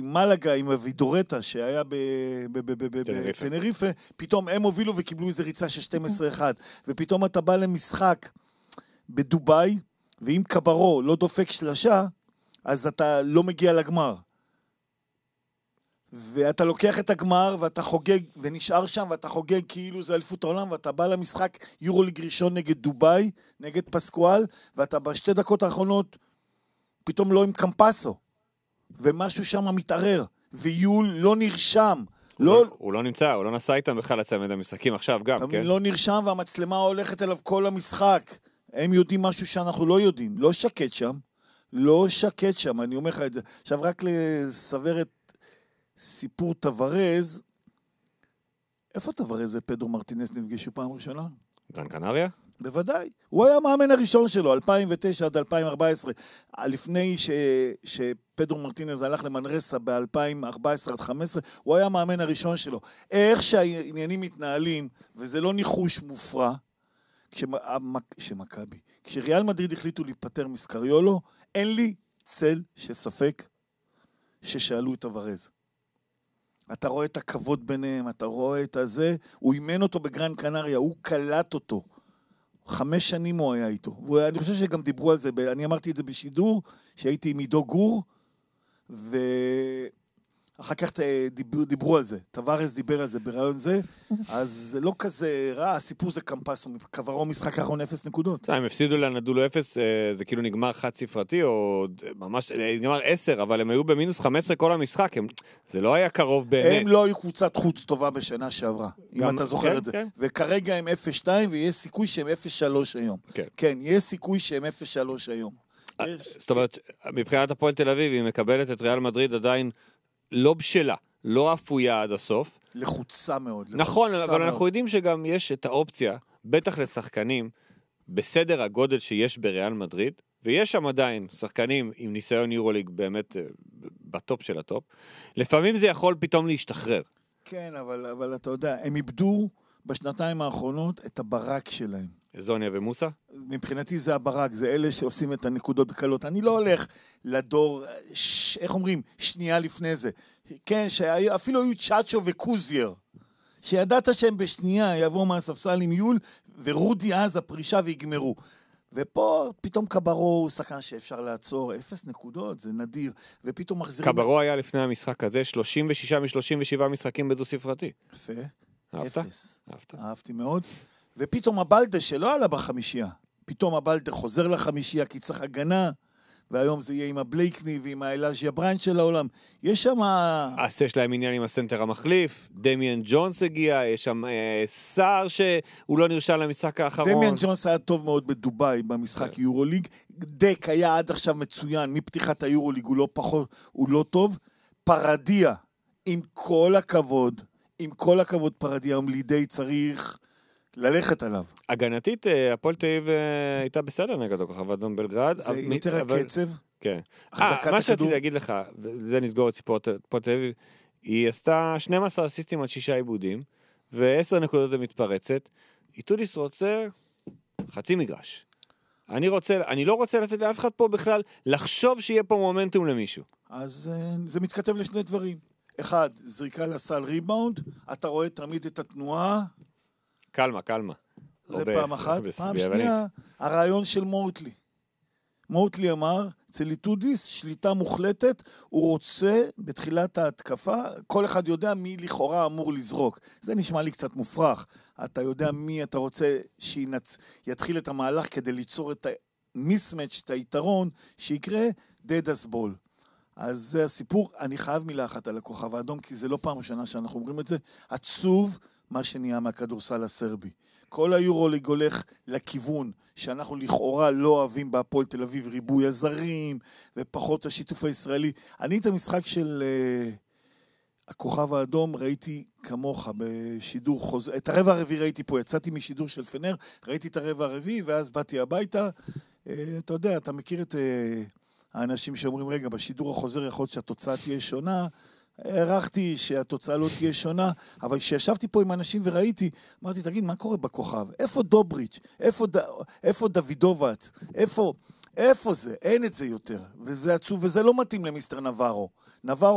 מלאגה עם הווידורטה שהיה בטנריפה, פתאום הם הובילו וקיבלו איזו ריצה של 12-1, ופתאום אתה בא למשחק בדוביי, ואם קברו לא דופק שלשה, אז אתה לא מגיע לגמר. ואתה לוקח את הגמר, ואתה חוגג, ונשאר שם, ואתה חוגג כאילו זה אליפות העולם, ואתה בא למשחק יורוליג ראשון נגד דוביי, נגד פסקואל, ואתה בשתי דקות האחרונות, פתאום לא עם קמפסו, ומשהו שם מתערער, ויול לא נרשם. הוא לא נמצא, הוא לא נסע איתם בכלל לצמד המשחקים עכשיו גם, כן? לא נרשם, והמצלמה הולכת אליו כל המשחק. הם יודעים משהו שאנחנו לא יודעים. לא שקט שם. לא שקט שם, אני אומר לך את זה. עכשיו רק לסבר את סיפור טוורז. איפה טוורז ופדרו מרטינס נפגשו פעם ראשונה? גרן קנריה? בוודאי. הוא היה המאמן הראשון שלו, 2009 עד 2014. לפני שפדרו מרטינז הלך למנרסה ב-2014 עד 2015, הוא היה המאמן הראשון שלו. איך שהעניינים מתנהלים, וזה לא ניחוש מופרע, כשריאל מדריד החליטו להיפטר מסקריולו, אין לי צל שספק ששאלו את טוורז. אתה רואה את הכבוד ביניהם, אתה רואה את הזה, הוא אימן אותו בגרן קנריה, הוא קלט אותו. 5 שנים הוא היה איתו. ואני חושב שגם דיברו על זה, אני אמרתי את זה בשידור, שהייתי עם עידו גור, ואחר כך דיברו על זה. טוורז דיבר על זה ברעיון זה, אז זה לא כזה רע, הסיפור זה קמפס, קברו משחק האחרון 0 נקודות. הם הפסידו לנדולו 0, זה כאילו נגמר חד ספרתי, או ממש נגמר 10, אבל הם היו במינוס 15 כל המשחק, זה לא היה קרוב באמת. הם לא היו קבוצת חוץ טובה בשנה שעברה, אם אתה זוכר את זה. וכרגע הם 0-2, ויש סיכוי שהם 0-3 היום. כן, יש סיכוי שהם 0-3 היום. זאת אומרת, מבחינת הפועל תל אביב, היא מקבלת את ריאל מדריד עדיין לא בשלה, לא אפויה עד הסוף. לחוצה מאוד. נכון, אבל אנחנו יודעים שגם יש את האופציה, בטח לשחקנים, בסדר הגודל שיש בריאל מדריד, ויש שם עדיין שחקנים עם ניסיון יורוליג באמת בטופ של הטופ, לפעמים זה יכול פתאום להשתחרר. כן, אבל אתה יודע, הם איבדו בשנתיים האחרונות את הברק שלהם. זוניה ומוסה? מבחינתי זה הברק, זה אלה שעושים את הנקודות קלות. אני לא הולך לדור, איך אומרים, שנייה לפני זה. כן, אפילו היו צ'אצ'ו וקוזייר, שידעת שהם בשנייה יבואו מהספסל עם יול, ורודי אז הפרישה ויגמרו. ופה פתאום קברו הוא שחקן שאפשר לעצור, 0 נקודות, זה נדיר, ופתאום מחזירים... קברו היה לפני המשחק הזה, 36 מ-37 משחקים בדו ספרתי. יפה. אהבת? אהבתי מאוד. ופתאום הבלדה שלא עלה בחמישייה, פתאום הבלדה חוזר לחמישייה כי צריך הגנה, והיום זה יהיה עם הבלייקני ועם האלאז'יה בריין של העולם. יש שם... אז יש להם עניין עם הסנטר המחליף, דמיאן ג'ונס הגיע, יש שם שר שהוא לא נרשם למשחק האחרון. דמיאן ג'ונס היה טוב מאוד בדוביי במשחק יורוליג, דק היה עד עכשיו מצוין, מפתיחת היורוליג הוא לא פחות, הוא לא טוב. פרדיה, עם כל הכבוד פרדיה, לידי צריך... ללכת עליו. הגנתית, הפועל תל אביב הייתה בסדר נגד כוכב האדום בלגרד. זה יותר הקצב. כן. מה שרציתי להגיד לך, וזה נסגור את סיפור הפועל תל אביב, היא עשתה 12 אסיסטים על 6 עיבודים, ו10 נקודות למתפרצת. איטודיס רוצה חצי מגרש. אני לא רוצה לתת לאף אחד פה בכלל לחשוב שיהיה פה מומנטום למישהו. אז זה מתכתב לשני דברים. אחד, זריקה לסל ריבאונד, אתה רואה תמיד את התנועה, קלמה. זה פעם אחת. פעם שנייה, הרעיון של מוטלי. מוטלי אמר, אצל איטודיס, שליטה מוחלטת, הוא רוצה בתחילת ההתקפה, כל אחד יודע מי לכאורה אמור לזרוק. זה נשמע לי קצת מופרך. אתה יודע מי אתה רוצה שיתחיל את המהלך כדי ליצור את המיסמץ', את היתרון, שיקרה דדס בול. אז זה הסיפור. אני חייב מילה אחת על הכוכב האדום, כי זה לא פעם ראשונה שאנחנו אומרים את זה. עצוב מה שנהיה מהכדורסל הסרבי. כל היורוליג הולך לכיוון שאנחנו לכאורה לא אוהבים בהפועל תל אביב, ריבוי הזרים ופחות השיתוף הישראלי. אני את המשחק של הכוכב האדום ראיתי כמוך בשידור חוזר. את הרבע הרביעי ראיתי פה, יצאתי משידור של פנר, ראיתי את הרבע הרביעי ואז באתי הביתה. אתה יודע, אתה מכיר את האנשים שאומרים, רגע, בשידור החוזר יכול להיות שהתוצאה תהיה שונה. הערכתי שהתוצאה לא תהיה שונה, אבל כשישבתי פה עם אנשים וראיתי, אמרתי, תגיד, מה קורה בכוכב? איפה דובריץ'? איפה דוידובץ? איפה זה? אין את זה יותר. וזה עצוב, וזה לא מתאים למיסטר נברו.